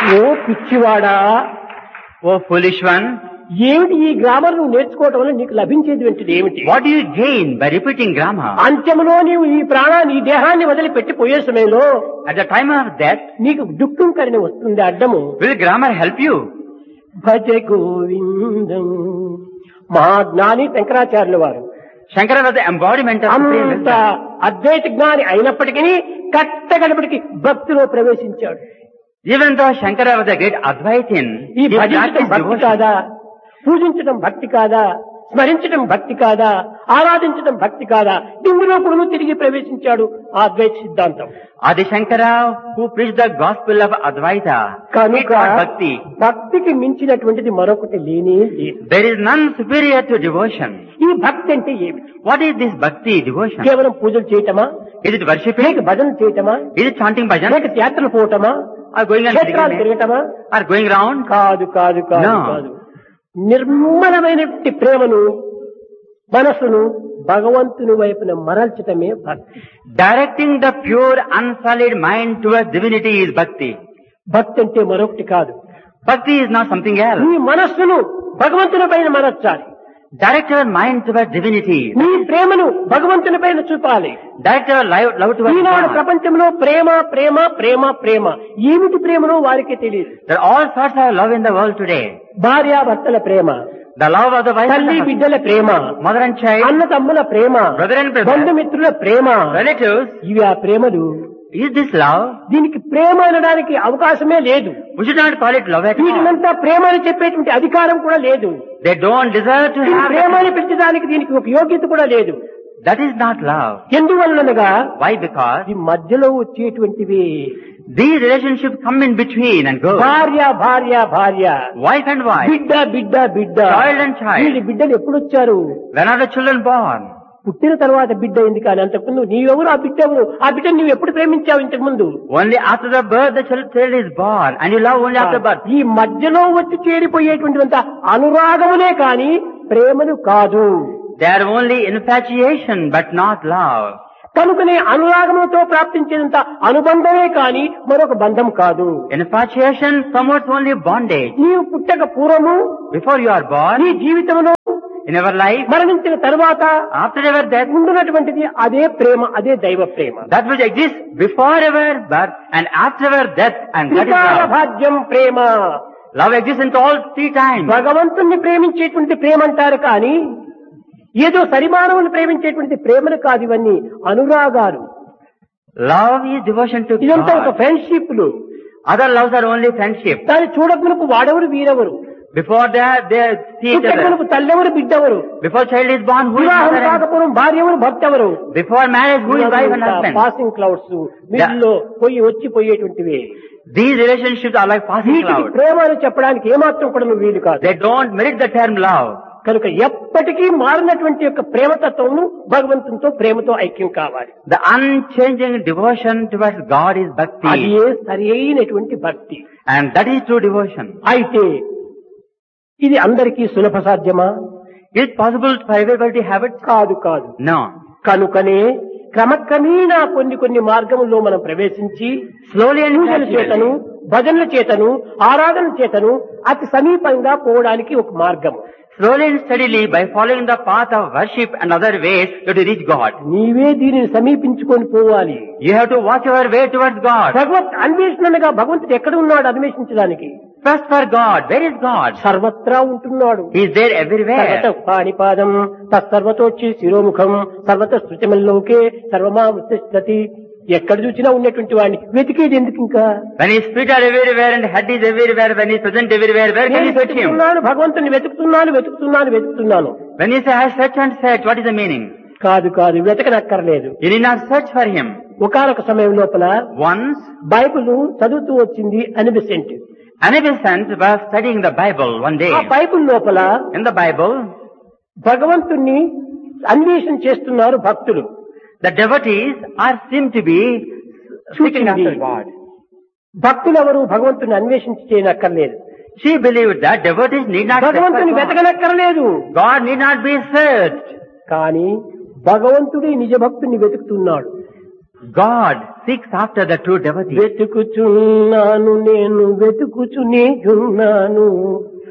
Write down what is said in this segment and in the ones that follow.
ఓ పిచ్చివాడా, Oh foolish one, ఏమిటి ఈ grammar నువ్వు నేర్చుకోవటం వల్ల నీకు లభించేది ఏమిటి? what do you gain by repeating grammar? అంత్యములో నీవు ఈ ప్రాణాన్ని ఈ దేహాన్ని వదిలిపెట్టి పోయే సమయంలో At the time of death, నీకు దుఃఖం కరిని వస్తుంది అడ్డము. will grammar help you? భజ గోవిందం. మా జ్ఞాని శంకరాచార్యుల వారు Shankara was the embodiment of supreme అంత wisdom. అద్వైత జ్ఞాని అయినప్పటికీ కట్టగడపటికి భక్తిలో ప్రవేశించాడు. Even though Shankara was a great Advaitin, ఈ he భజించడం practiced భక్తి devotion. కాదా, పూజించడం భక్తి కాదా, స్మరించడం భక్తి కాదా, ఆరాధించడం భక్తి కాదా, ఇందులో కూడా తిరిగి ప్రవేశించాడు ఆ అద్వైత సిద్ధాంతం. Adi Shankara, who preached the gospel of Advaita, he కనుక taught bhakti. భక్తికి మించినటువంటిది మరొకటి లేనే లేదు. There is none superior to devotion. ఈ భక్తి అంటే ఏమిటి? What is this bhakti, devotion? కేవలం పూజలు చేయటమా, Is it worshipping? లేక భజన చేయటమా, Is it chanting bhajan? లేక యాత్రలు పోవటమా, Or going on క్షేత్రాలు pilgrimage? తిరగటమా? Or going round? కాదు కాదు కాదు No. కాదు. నిర్మలమైనటువంటి ప్రేమను, మనసును భగవంతుని వైపున మరల్చటమే భక్తి. Directing the pure, unsullied mind towards divinity is bhakti. భక్తి అంటే మరొకటి కాదు. Bhakti is not something else. నీ మనస్సును భగవంతుని పైన మరల్చాలి. Direct our mind towards divinity. నీ ప్రేమను భగవంతుని పైన చూపాలి. Direct our love towards Eenadu God. ప్రపంచంలో ప్రేమ ప్రేమ ప్రేమ ప్రేమ, ఏమిటి ప్రేమనో వారికే తెలియదు. There are all sorts of love in the world today. భార్యాభర్తల ప్రేమ, The love of the wife and తల్లి the husband, బిడ్డల ప్రేమ, mother and child, అన్న తమ్ముల ప్రేమ, brother and brother, బంధుమిత్రుల ప్రేమ, relatives. ఇవి ఆ ప్రేమలు. Is this love? దీనికి ప్రేమ అనడానికి అవకాశమే లేదు. We should not call it love at all. వీటినంతా ప్రేమ అని చెప్పేటువంటి అధికారం కూడా లేదు. They don't deserve to ఈ have ప్రేమ that. అని పెట్టడానికి దీనికి ఒక యోగ్యత కూడా లేదు. That is not love. ఎందువల్లనగా Why? Because ఈ మధ్యలో వచ్చేటువంటివి these relationships come in between and go. భార్య భార్య భార్య, Wife and wife. బిడ్డ బిడ్డ బిడ్డ, Child and child. వీళ్ళ బిడ్డలు ఎప్పుడు వచ్చారు? When are the children born? పుట్టిన తర్వాత బిడ్డ అయింది, కానీ అంతకుముందు నీవెవరు, ఆ బిడ్డ ఎవరు, ఆ బిడ్డను నువ్వు ఎప్పుడు ప్రేమించావు ఇంతకు ముందు? Only after the birth the child is born, and you love only after birth. ఈ మధ్యలో వచ్చి చేరిపోయేటువంటి అనురాగమునే కాని ప్రేమను కాదు. They are only infatuation, but not love. కనుకనే అనురాగముతో ప్రాప్తించేంత అనుబంధమే కాని మరొక బంధం కాదు. Infatuation promotes only bondage. నీవు పుట్టక పూర్వము, Before you are born, నీ జీవితంలో, in our life, మరణించిన తరువాత after our death, ఉండునటువంటిది అదే ప్రేమ, అదే దైవ ప్రేమ. that which exists before our birth and after our death, and that is త్రికాల love. భాగ్యం ప్రేమ. Love exists in all three times. భగవంతుణ్ణి ప్రేమించేటువంటి ప్రేమ అంటారు కానీ ఏదో సరిమానవుని ప్రేమించేటువంటి ప్రేమలు కాదు, ఇవన్నీ అనురాగాలు. Love is devotion to ఇదంతా ఒక God. ఫ్రెండ్షిప్లు. Other loves are only friendship. దాన్ని చూడకునకు వాడెవరు వీరెవరు, Before that, they see each other. పుట్టకునకు తల్లెవరు బిడ్డెవరు, Before child is born, who is వివాహం mother and కాకపోవడం భార్య ఎవరు భర్త ఎవరు, before marriage, who is wife and husband. Passing clouds మిడిల్లో పోయి వచ్చి పోయేటువంటివి. These relationships are like passing వీటికి clouds. ప్రేమ అని చెప్పడానికి ఏమాత్రం కూడా నువ్వు వీలు కాదు. They don't merit the term love. కనుక ఎప్పటికీ మారినటువంటి యొక్క ప్రేమతత్వము భగవంతునితో ప్రేమతో ఐక్యం కావాలి. The unchanging devotion towards God is అది bhakti. సరి అయినటువంటి భక్తి. And that is true devotion. అయితే ఇది అందరికీ సులభ సాధ్యమా? Is it possible for everybody to have it? కాదు కాదు. No. కనుకనే క్రమక్రమేణా కొన్ని మార్గముల్లో మనం ప్రవేశించి Slowly and పూజల చేతను, gradually. భజనల చేతను, ఆరాధన చేతను అతి సమీపంగా పోవడానికి ఒక మార్గము. Slowly and steadily, by following the path of worship and other ways, you have to reach God. నీవే దీనిని సమీపించుకొని పోవాలి. You have to watch your way towards God. భగవత్ అన్వేషణగా భగవంతుడు ఎక్కడ ఉన్నాడు అన్వేషించడానికి? First for God. Where is God? సర్వత్రా ఉంటున్నాడు. He is there everywhere. సర్వత పాణిపాదం తత్సర్వతోచ్చి శిరోముఖం సర్వత శృతిమల్లోకే సర్వమావృతి. ఎక్కడ చూసినా ఉన్నటువంటి వాడిని వెతికేది ఎందుకు ఇంకా? When his feet are everywhere and head is everywhere, when he is present everywhere, where can నేను you search him? వెతుకుతున్నాను, భగవంతుని వెతుకుతున్నాను. When you say, I search and search, what is the meaning? కాదు కాదు, వెతకనక్కర్లేదు. You need not search for him. ఒకానొక సమయం లోపల Once, Bible చదువుతూ వచ్చింది Annie Besant. Anabisant was studying the Bible one day. ఆ బైబిల్ లోపల In the Bible, భగవంతుణ్ణి అన్వేషణ చేస్తున్నారు భక్తులు. the devotees are seem to be seeking after God. భక్తులు ఎవరు భగవంతుని అన్వేషించి చేయనక్కర్లేదు. She believed that devotees need not search భగవంతుని for God. వెతకనక్కర్లేదు. God need not be searched. కానీ భగవంతుడి నిజ భక్తుని వెతుకుతున్నాడు. God seeks after the true devotee. వెతుకుచున్నాను నేను వెతుకుచునేయున్నాను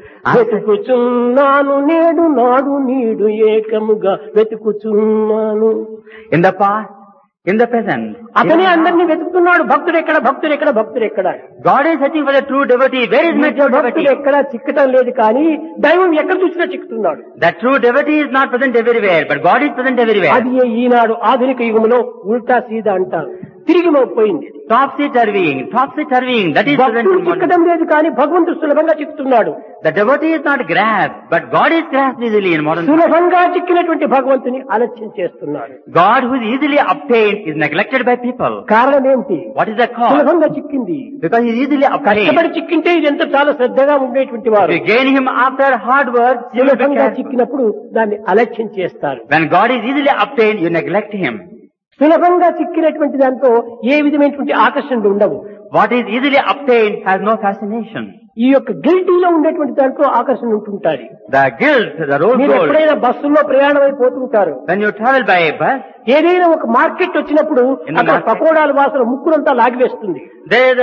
వెతుకుచున్నాను నేడు నాడు నీడు ఏకముగా వెతుకుచున్నాను. In the past, in the present, అతనే అందరినీ వెతుకుతున్నాడు. భక్తుడెక్కడ భక్తుడెక్కడ భక్తుడెక్కడ. God is searching for the true devotee. Where is my true భక్తుడు devotee? ఎక్కడా చిక్కటం లేదు, కానీ దైవం ఎక్కడ చూసినా చిక్కుతున్నాడు. The true devotee is not present everywhere, but God is present everywhere. అది ఈనాడు ఆధునిక యుగంలో ఉల్టా సీదా అంటారు. తిరిగి పోయింది. Topsy-turvying. That is present భక్తుడు in modern. చిక్కడం లేదు, కానీ భగవంతుడు సులభంగా చిక్కుతున్నాడు. The devotee is not grasped, but God is grasped easily in modern. సులభంగా చిక్కినటువంటి భగవంతుని అలక్ష్యం చేస్తున్నాడు. God who is easily obtained is neglected by people. కారణం ఏమిటి? What is the cause? సులభంగా చిక్కింది. Because he is easily obtained. కష్టపడి చిక్కింటే ఇది ఎంత చాలా శ్రద్ధగా ఉండేటువంటి వారు. If you gain him after hard work, you will be సులభంగా careful. చిక్కినప్పుడు దాన్ని అలక్ష్యం చేస్తారు. When God is easily obtained, you neglect him. సులభంగా చిక్కినటువంటి దాంతో ఏ విధమైనటువంటి ఆకర్షణలు ఉండవు. What is easily obtained has no fascination. ఈ యొక్క గిల్టీలో ఉండేటువంటి దాంట్లో ఆకర్షణ ఉంటుంటారు. The guilt, the rose మీరు gold. ఎప్పుడైనా బస్సుల్లో ప్రయాణం అయిపోతుంటారు. When you travel by a bus, ఏదైనా ఒక మార్కెట్ వచ్చినప్పుడు In the అక్కడ market. పకోడాల వాసన ముక్కునంతా లాగివేస్తుంది. there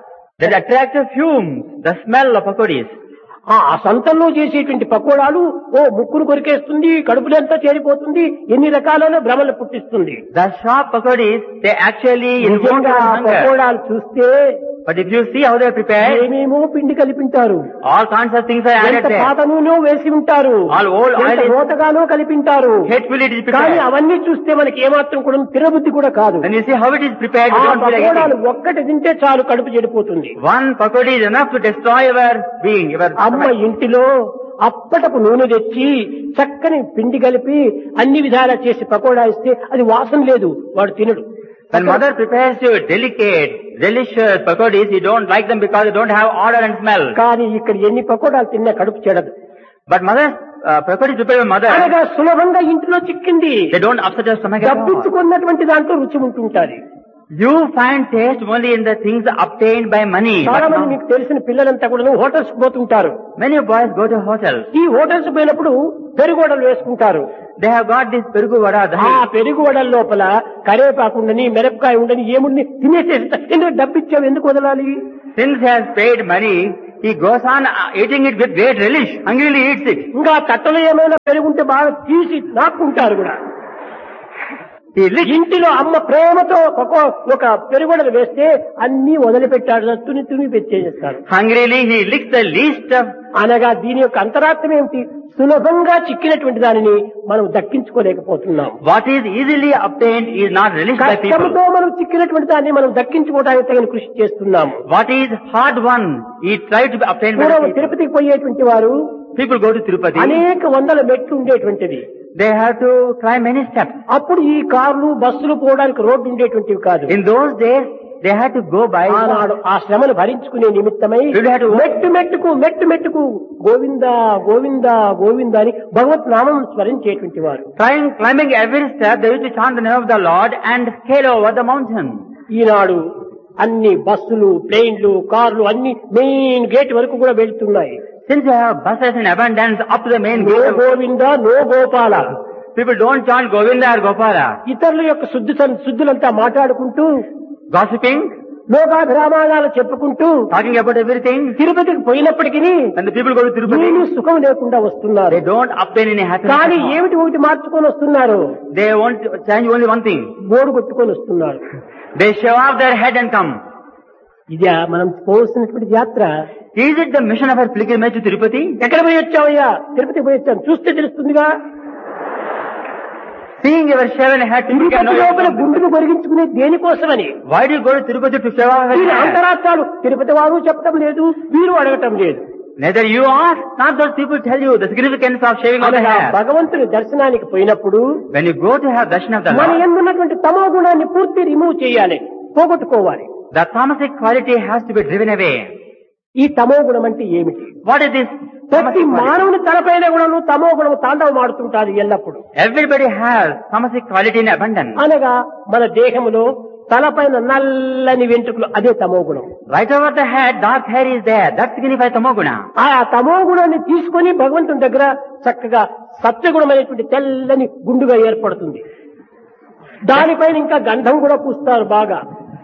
is attractive fumes, the smell of pakodis. ఆ సంతంలో చేసేటువంటి పకోడాలు ముక్కును కొరికేస్తుంది, కడుపులంతా చేరిపోతుంది, ఎన్ని రకాలైన భ్రమలు పుట్టిస్తుంది. The sharp pakodis, they actually invoke నిజంగా your ఆ hunger. పకోడాలు చూస్తే But if you see how they are prepared, ఏమేమో పిండి కలిపింటారు, all kinds of things are added ఎంత there. పాత నూనె వేసి ఉంటారు, All old oil ఎంత is- రోతగానో కలిపింటారు. Hatefully it is కానీ prepared. అవన్నీ చూస్తే మనకి ఏమాత్రం కూడా తినబుద్ధి కూడా కాదు. When you see how it is prepared, ఆ you don't feel like పకోడాలు eating. ఒక్కటి తింటే చాలు, కడుపు చెడిపోతుంది. One pakodi is enough to destroy your being, your అమ్మ stomach. ఇంటిలో అప్పటపు నూనె తెచ్చి చక్కని పిండి కలిపి అన్ని విధాలా చేసి పకోడా ఇస్తే అది వాసన లేదు, వాడు తినడు. When mother prepares you delicate, delicious pakodis, you don't like them because they don't have odor and smell. కానీ ఇక్కడ ఎన్ని పకోడాలు తిన్నా కడుపు చెడదు. But mother's pakodis prepared by mother, అనగా సులభంగా ఇంటిలో చిక్కింది. they don't upset your stomach at all. డబ్బిచ్చుకున్నటువంటి దాంట్లో రుచి ఉంటుంటారు. You find taste only in the things obtained by money. చాలా But మంది now, మీకు తెలిసిన పిల్లలంతా కూడా హోటల్స్ పోతుంటారు. many boys go to hotels. ఈ హోటల్స్ పోయినప్పుడు పెరుగోడలు వేసుకుంటారు. They have got this perugu vada, ఆ dahi. పెరుగువడల లోపల కరేపాకు ఉండని, మిరపకాయ ఉండని, ఏముండి తినేసేస్తా. ఎందుకు డబ్బిచ్చావు, ఎందుకు వదలాలి? Since he has paid money, he goes on eating it with great relish. Hungrily eats it. ఇంకా తట్టలో ఏమైనా పెరుగుంటే బాగా తీసి నాక్కుంటారు కూడా. He licks. ఇంటిలో అమ్మ ప్రేమతో ఒక పెరుగుడలు వేస్తే అన్ని వదిలిపెట్టాడు, తుని పెట్టేస్తారు. Hungrily he licks the least of. అనగా దీని యొక్క అంతరార్థం ఏమిటి? సులభంగా చిక్కినటువంటి దానిని మనం దక్కించుకోలేకపోతున్నాం. What is easily obtained is not relished by people. కష్టంతో మనం చిక్కినటువంటి దాన్ని మనం దక్కించుకోవడానికి తగిన కృషి చేస్తున్నాం. What is hard won, he tried to be obtained by the పూర్వం people. తిరుపతికి పోయేటువంటి వారు People go to Tirupati. అనేక వందల మెట్లు ఉండేటువంటిది. They have to climb many steps. అప్పుడు ఈ కార్లు బస్సులు పోవడానికి రోడ్డు ఉండేటువంటివి కాదు. In those days, they had to go by. ఆనాడు ఆ శ్రమను భరించుకునే నిమిత్తమై Really had to- మెట్టు మెట్టుకు గోవింద గోవింద గోవింద అని భగవత్ నామం స్మరించేటువంటి వారు. Climbing every step, they used to chant the name of the Lord and scale over the mountain. ఈనాడు అన్ని బస్సులు, ప్లేన్లు, కార్లు అన్ని మెయిన్ గేట్ వరకు కూడా వెళ్తున్నాయి. Since they have buses in abundance up to the main no gate, Govinda no Gopala. people don't chant Govinda or Gopala. ఇతరుల యొక్క శుద్ధులంతా మాట్లాడుకుంటూ, Gossiping, లోకాభిరామాలు చెప్పుకుంటూ talking about everything. తిరుపతికి పోయినప్పటికీ When the people go to Tirupati, ఏమీ సుఖం లేకుండా వస్తున్నారు. they don't obtain any happiness. కానీ at all. ఏమిటి ఒకటి మార్చుకొని వస్తున్నారు, They want to change only one thing. Board కొట్టుకొని వస్తున్నారు. They shave off their head and come. ఇదే మనం పోవలసినటువంటి యాత్ర. Is it the mission of our pilgrimage to Tirupati? ఎక్కడ పోయి వచ్చావయ్యా? తిరుపతి పోయి వచ్చాను, చూస్తే తెలుస్తుందిగా. Seeing your shaven head, people can know Tirupati లోపల you. గుండెను కొరిగించుకునే దేనికోసమని? Why do you go to Tirupati to shave off your వీరి head? అంతరార్థాలు తిరుపతి వారు చెప్పడం లేదు, వీరు అడగటం లేదు. Neither you ask, not those people tell you the significance of shaving off the అనగా hair. భగవంతుని దర్శనానికి పోయినప్పుడు When you go to have darshan of the మన Lord, ఎందున్నటువంటి తమో గుణాన్ని పూర్తి రిమూవ్ చేయాలి, పోగొట్టుకోవాలి. the tamasic quality has to be driven away. ఈ తమో గుణం అంటే ఏమిటి? What is this ప్రతి tamasic quality? మానవుని తలపైన గుణము తమో గుణము తాండవం ఆడుతుంటారు ఎల్లప్పుడు. Everybody has tamasic quality in abundance. అనగా మన దేహములో తలపైన నల్లని వెంట్రుకలు, అదే తమో గుణం. Right over the head, dark hair is there. That signifies tamoguna. ఆ తమో గుణాన్ని తీసుకొని భగవంతుని దగ్గర చక్కగా సత్వగుణమైనటువంటి తెల్లని గుండుగా ఏర్పడుతుంది. దానిపైన ఇంకా గంధం కూడా పూస్తారు బాగా.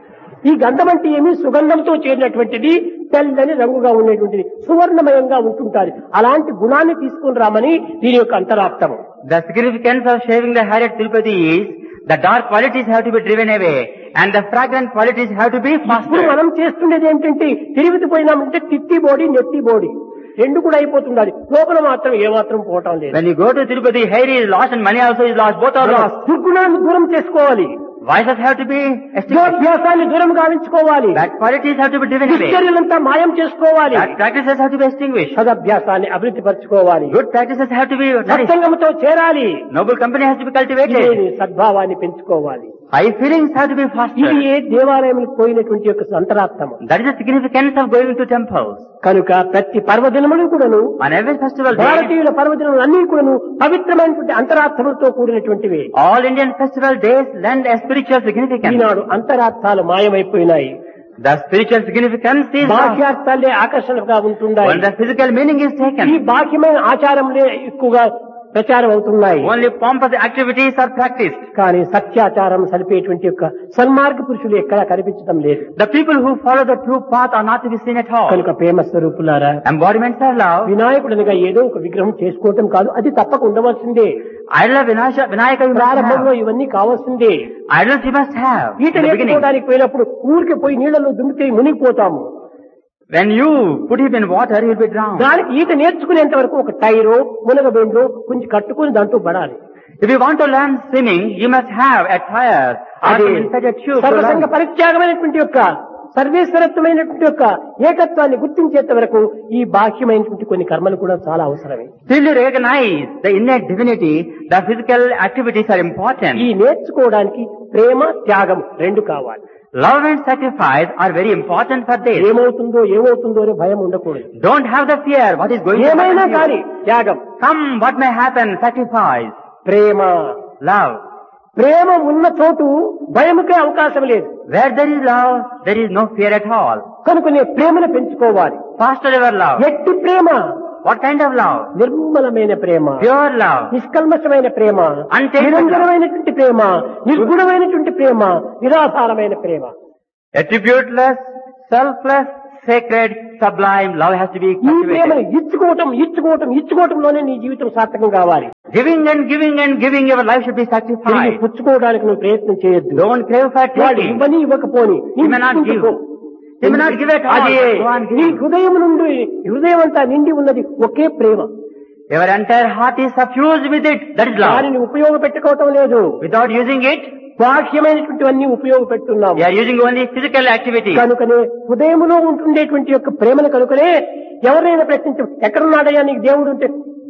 ఈ గంధం అంటే ఏమి? సుగంధంతో చేరినటువంటిది, తెల్లని రంగుగా ఉండేటువంటిది, సువర్ణమయంగా ఉంటుంటారు. అలాంటి గుణాన్ని తీసుకుని రామని దీని యొక్క అంతరార్థము. The significance of shaving the hair at Tirupati is the dark qualities have to be driven away and the fragrant qualities have to be ఇప్పుడు fostered. మనం చేస్తుండేది ఏమిటంటే, తిరుపతి పోయినామంటే తిట్టి బోడి నెత్తి బోడి రెండు కూడా అయిపోతుండాలి, లోపల మాత్రం ఏమాత్రం పోవటం లేదు. When you go to Tirupati, hair is lost and money also is lost. Both are lost. దుర్గుణాన్ని దూరం చేసుకోవాలి, Vices have to be extinguished. యోగ్యాసాన్ని దూరం గావించుకోవాలి, Bad qualities have to be driven away. దుశ్చర్యలంతా మాయం చేసుకోవాలి, Bad practices have to be extinguished. సదభ్యాసాన్ని అభివృద్ధి పరచుకోవాలి, Good practices have to be nourished. సత్సంగంతో చేరాలి, Noble company has to be cultivated. ఇదేని సద్భావాన్ని పెంచుకోవాలి. High feelings have to be ఇది fostered. ఏ దేవాలయంలో పోయినటువంటి యొక్క అంతరార్థము. That is the significance of going to temples. కనుక ప్రతి పర్వదినములు కూడాను, On every festival day, భారతీయుల పర్వదినములు అన్ని కూడాను పవిత్రమైనటువంటి అంతరార్థములతో కూడినటువంటివి. all Indian festival days lend a spiritual significance. Eenadu అంతరార్థాలు మాయమైపోయినాయి, The spiritual significance is lost బాహ్యార్థాలే ఆకర్షణగా ఉంటున్నాయి. when the physical meaning is ఈ taken. బాహ్యమైన ఆచారంలే ఎక్కువగా ప్రచారం అవుతున్నాయి. Only pompous activities are practiced. కానీ సత్యాచారం సరిపేటువంటి యొక్క సన్మార్గ పురుషులు ఎక్కడా కనిపించడం లేదు. The people who follow the true path are not to be seen at all. కనుక ప్రేమ స్వరూపులారా, Embodiments of love. వినాయకుడినిగా ఏదో ఒక విగ్రహం చేసుకోవటం కాదు, అది తప్పక ఉండవలసిందే. Idol of Vinayaka you must ప్రారంభంలో have. ఇవన్నీ కావాల్సిందే. Idols you must have. ఈత In the beginning. నేర్చుకోవడానికి పోయినప్పుడు ఊరికి పోయి నీళ్లలో దుమితే మునిగిపోతాము. When you put him in water, he will be drowned. దానికి ఈత నేర్చుకునేంత వరకు ఒక టైరో మునగబెండో కొంచెం కట్టుకుని దాంట్లో పడాలి. If you want to learn swimming, you must have a tire or అది inside a tube. to సర్వసంగ learn. పరిత్యాగమైనటువంటి యొక్క సర్వేశ్వరత్వమైనటువంటి యొక్క ఏకత్వాన్ని గుర్తించేంత వరకు ఈ బాహ్యమైనటువంటి కొన్ని కర్మలు కూడా చాలా అవసరమే. Till you recognize the innate divinity, the physical activities are important. ఈ నేర్చుకోవడానికి ప్రేమ త్యాగం రెండు కావాలి. Love and sacrifice are very important for this. ఏమవుతుందో అనే భయం ఉండకూడదు. Don't have the fear what is going to ఏమైనా happen to కానీ you. త్యాగం, Come what may happen, sacrifice, Prema. love. ప్రేమ ఉన్న చోటు భయముకే అవకాశం లేదు. Where there is love, there is no fear at all. కనుక నీ ప్రేమను పెంచుకోవాలి. Foster your love. ఎట్టి ప్రేమ? What kind of love? నిర్మలమైన ప్రేమ, Pure love. నిష్కల్మషమైన Prema, Untainted నిరంజనమైనటువంటి Prema, నిర్గుణమైనటువంటి Prema, నిరాధారమైన Prema. Attributeless, selfless, sacred, sublime love has to be ఈ ప్రేమను cultivated. ఇచ్చుకోవటంలోనే నీ జీవితం సార్థకం కావాలి. Giving and giving and giving, your life should be తిరిగి sacrificed. పుచ్చుకోవడానికి నువ్వు ప్రయత్నం చేయొద్దు. Don't crave for వాడు taking. ఇవ్వని ఇవ్వకపోని He may not give. He may not give at all. అదే Go on నీ giving. హృదయం నుండి హృదయం అంతా నిండి ఉన్నది ఒకే ప్రేమ. Your entire heart is suffused with it. That is love. దానిని ఉపయోగపెట్టుకోవటం లేదు. Without using it, బాహ్యమైనటువంటివన్నీ ఉపయోగపెట్టున్నాము. you are using only physical activity. కనుకనే హృదయములో ఉంటుండేటువంటి యొక్క ప్రేమను కనుకనే ఎవరైనా ప్రశ్నించు, ఎక్కడున్నాడయ్యా నీకు దేవుడు అంటే,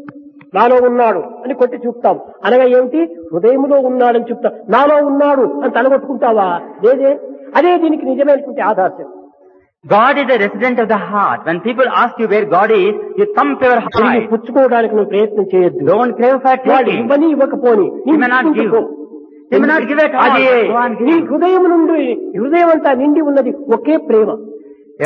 నాలో ఉన్నాడు అని కొట్టి చూపుతాం. అనగా ఏమిటి? హృదయములో ఉన్నాడని చెప్తాం. నాలో ఉన్నాడు అని తలగొట్టుకుంటావా? లేదే. అదే దీనికి నిజమైనటువంటి ఆదర్శం. God is the resident of the heart. When people ask you where God is, you thump your తిరిగి heart. పుచ్చుకోవడానికి నువ్వు ప్రయత్నం చేయొద్దు. Don't crave for వాడు taking. ఇవ్వని ఇవ్వకపోని He may not give. He may not give at all. అదే Go on నీ giving. హృదయం అంతా నిండి ఉన్నది ఒకే ప్రేమ.